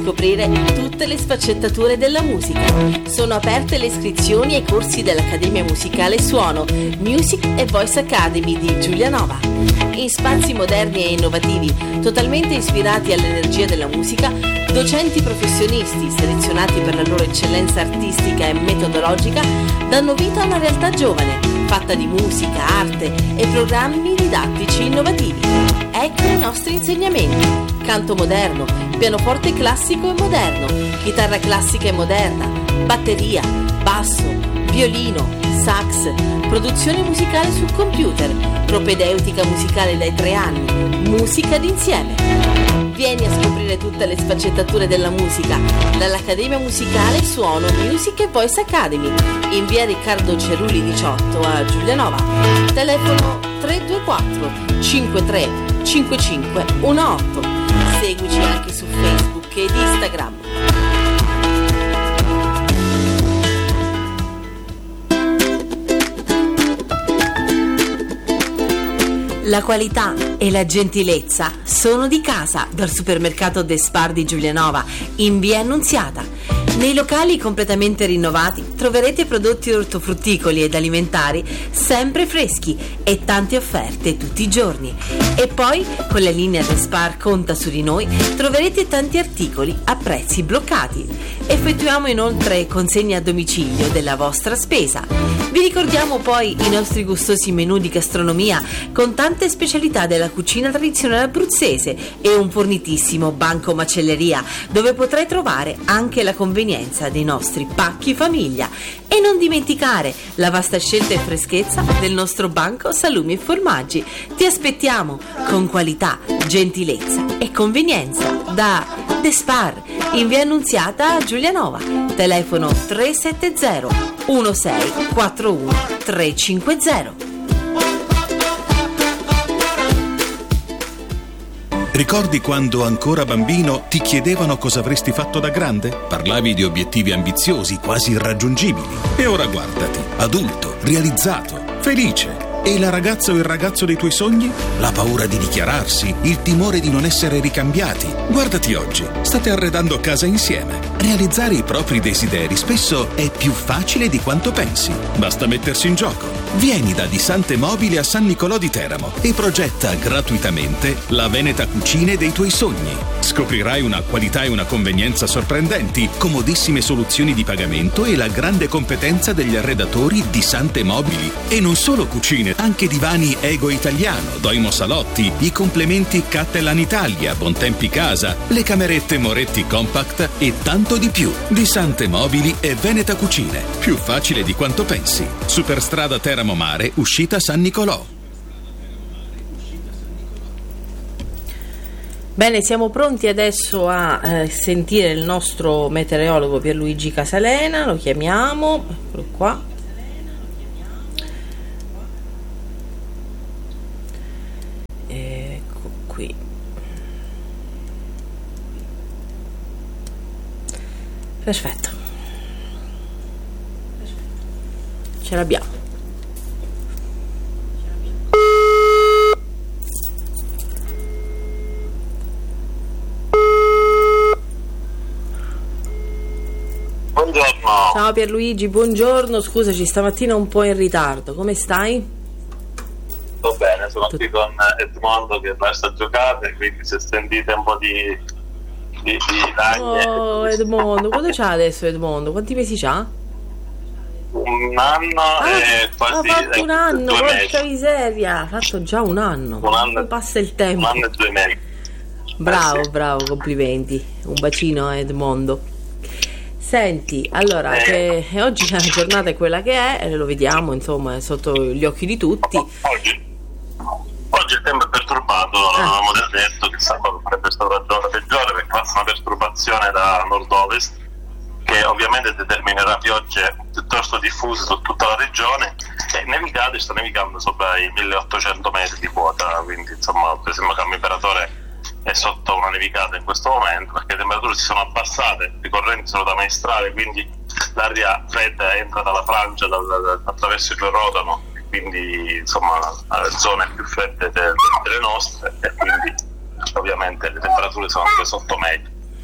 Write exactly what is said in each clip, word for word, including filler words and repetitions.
scoprire tutte le sfaccettature della musica. Sono aperte le iscrizioni ai corsi dell'Accademia Musicale Suono, Music e Voice Academy di Giulianova. In spazi moderni e innovativi, totalmente ispirati all'energia della musica, docenti professionisti selezionati per la loro eccellenza artistica e metodologica danno vita a una realtà giovane, fatta di musica, arte e programmi didattici innovativi. Ecco i nostri insegnamenti: canto moderno, pianoforte classico e moderno, chitarra classica e moderna, batteria, basso, violino, sax, produzione musicale su computer, propedeutica musicale dai tre anni, musica d'insieme. Vieni a scoprire tutte le sfaccettature della musica dall'Accademia Musicale Suono, Music e Voice Academy in via Riccardo Cerulli diciotto a Giulianova. Telefono tre due quattro cinque tre cinque cinque uno otto. Seguici anche su Facebook ed Instagram. La qualità e la gentilezza sono di casa dal supermercato Despar di Giulianova in via Annunziata. Nei locali completamente rinnovati troverete prodotti ortofrutticoli ed alimentari sempre freschi e tante offerte tutti i giorni. E poi con la linea Despar Conta su di noi troverete tanti articoli a prezzi bloccati. Effettuiamo inoltre consegne a domicilio della vostra spesa. Vi ricordiamo poi i nostri gustosi menù di gastronomia con tante specialità della cucina tradizionale abruzzese e un fornitissimo banco macelleria dove potrai trovare anche la convenienza dei nostri pacchi famiglia. E non dimenticare la vasta scelta e freschezza del nostro banco salumi e formaggi. Ti aspettiamo con qualità, gentilezza e convenienza da Despar in via Annunziata a Giulianova. Telefono tre sette zero uno sei quattro uno tre cinque zero. Ricordi quando ancora bambino ti chiedevano cosa avresti fatto da grande? Parlavi di obiettivi ambiziosi, quasi irraggiungibili. E ora guardati, adulto, realizzato, felice. E la ragazza o il ragazzo dei tuoi sogni? La paura di dichiararsi, il timore di non essere ricambiati. Guardati oggi, state arredando casa insieme. Realizzare i propri desideri spesso è più facile di quanto pensi. Basta mettersi in gioco. Vieni da Disante Mobili a San Nicolò di Teramo e progetta gratuitamente la Veneta Cucine dei tuoi sogni. Scoprirai una qualità e una convenienza sorprendenti, comodissime soluzioni di pagamento e la grande competenza degli arredatori Disante Mobili. E non solo cucine, anche divani Ego Italiano, Doimo Salotti, i complementi Cattelan Italia, Bontempi Casa, le camerette Moretti Compact e tanto di più. Disante Mobili e Veneta Cucine. Più facile di quanto pensi. Superstrada Teramo Mare, uscita San Nicolò. Bene, siamo pronti adesso a eh, sentire il nostro meteorologo Pierluigi Casalena. Lo chiamiamo, eccolo qua. Ecco qui. Perfetto. Ce l'abbiamo. Buongiorno. Ciao Pierluigi, buongiorno. Scusaci, stamattina un po' in ritardo. Come stai? Sto bene, sono qui con Edmondo che lascia giocare, quindi se sentite un po' di di, di ragne. Oh Edmondo, quanto c'ha adesso Edmondo? Quanti mesi c'ha? Un anno ah, e quasi ha fatto un anno, due porca mesi. miseria, ha fatto già un anno. Un anno, passa il tempo. Un anno e due mesi. Bravo, eh sì. bravo, complimenti. Un bacino a Edmondo. Senti, allora, eh. che oggi la giornata è quella che è, lo vediamo, insomma, è sotto gli occhi di tutti. Oggi, oggi il tempo è perturbato, ah. avevamo già detto che sabato sarebbe stata la giornata peggiore perché passa una perturbazione da nord-ovest che ovviamente determinerà piogge piuttosto diffuse su tutta la regione e nevicate, sta nevicando sopra i milleottocento metri di quota, quindi insomma per esempio Campo Imperatore è sotto una nevicata in questo momento perché le temperature si sono abbassate, i correnti sono da maestrale, quindi l'aria fredda entra dalla Francia dal, dal, attraverso il Rodano, quindi insomma zone più fredde delle nostre e quindi ovviamente le temperature sono anche sotto media.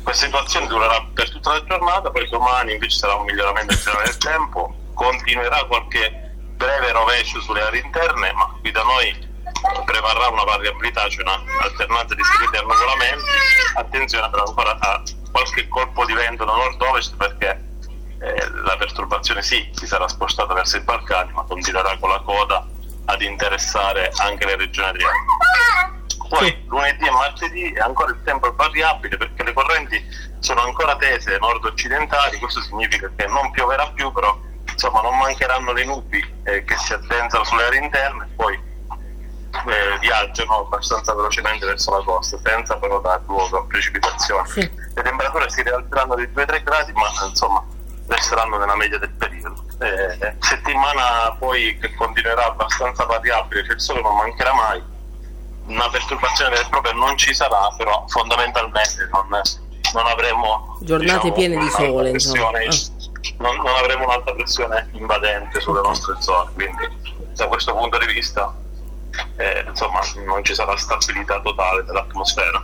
questa situazione durerà per tutta la giornata, poi domani invece sarà un miglioramento generale del tempo, continuerà qualche breve rovescio sulle aree interne, ma qui da noi prevarrà una variabilità, cioè una alternanza di schietti e nuvolamenti. Attenzione però ancora a qualche colpo di vento da nord-ovest, perché eh, la perturbazione sì si sarà spostata verso i Balcani, ma continuerà con la coda ad interessare anche le regioni adriatiche. Poi lunedì e martedì è ancora il tempo variabile, perché le correnti sono ancora tese nord-occidentali. Questo significa che non pioverà più, però insomma non mancheranno le nubi eh, che si addensano sulle aree interne, poi eh, viaggiano abbastanza velocemente verso la costa, senza però dar luogo a precipitazioni. Sì. Le temperature si rialzeranno di due tre gradi, ma insomma resteranno nella media del periodo. Eh, settimana poi che continuerà abbastanza variabile, cioè il sole non mancherà mai, una perturbazione vera e propria non ci sarà, però fondamentalmente non, non avremo giornate diciamo, piene di sole, insomma. Ah. Non, non avremo un'alta pressione invadente sulle nostre zone, quindi da questo punto di vista eh, insomma non ci sarà stabilità totale dell'atmosfera.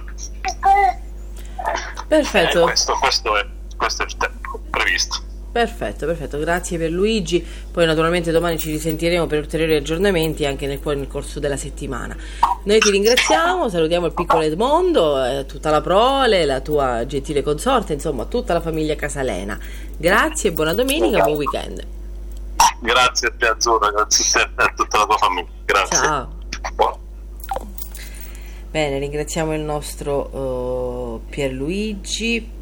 Perfetto. Eh, questo, questo, è, questo è il tempo previsto. Perfetto, perfetto, grazie per Luigi. Poi naturalmente domani ci risentiremo per ulteriori aggiornamenti anche nel, nel corso della settimana. Noi ti ringraziamo, salutiamo il piccolo Edmondo, eh, tutta la prole, la tua gentile consorte, insomma tutta la famiglia Casalena. Grazie, buona domenica, buon weekend. Grazie a te Azzurra, grazie a te e a tutta la tua famiglia. Grazie. Ciao. Buon. Bene, ringraziamo il nostro uh, Pierluigi.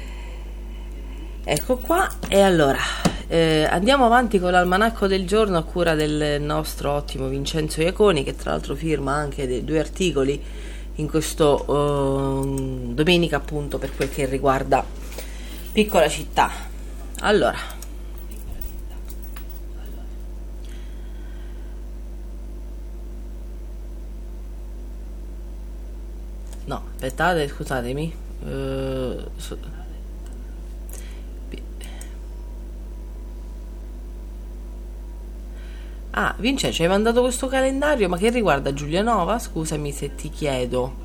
Ecco qua, e allora eh, andiamo avanti con l'almanacco del giorno a cura del nostro ottimo Vincenzo Iaconi, che tra l'altro firma anche dei due articoli in questo uh, domenica, appunto per quel che riguarda Piccola Città. Allora, no, aspettate, scusatemi. Uh, su- Ah, Vincenzo, hai mandato questo calendario, ma che riguarda Giulianova? Scusami se ti chiedo.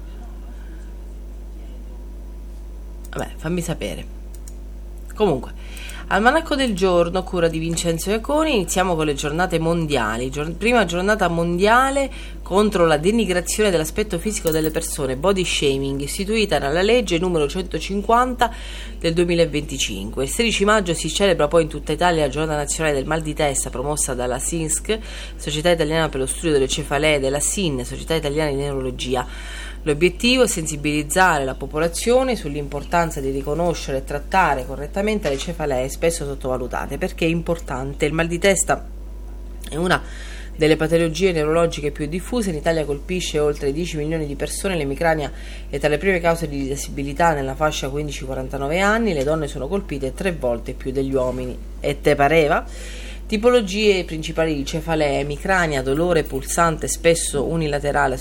Vabbè, fammi sapere. Comunque, almanacco del giorno, cura di Vincenzo Iaconi. Iniziamo con le giornate mondiali. Gior- prima giornata mondiale contro la denigrazione dell'aspetto fisico delle persone, body shaming, istituita nella legge numero centocinquanta del duemilaventicinque. Il sedici maggio si celebra poi in tutta Italia la giornata nazionale del mal di testa, promossa dalla S I N S C, Società Italiana per lo Studio delle Cefalee, della S I N, Società Italiana di Neurologia. L'obiettivo è sensibilizzare la popolazione sull'importanza di riconoscere e trattare correttamente le cefalee spesso sottovalutate. Perché è importante? Il mal di testa è una delle patologie neurologiche più diffuse. In Italia colpisce oltre dieci milioni di persone. L'emicrania è tra le prime cause di disabilità nella fascia quindici quarantanove anni. Le donne sono colpite tre volte più degli uomini. E te pareva? Tipologie principali di cefalee: emicrania, dolore pulsante spesso unilaterale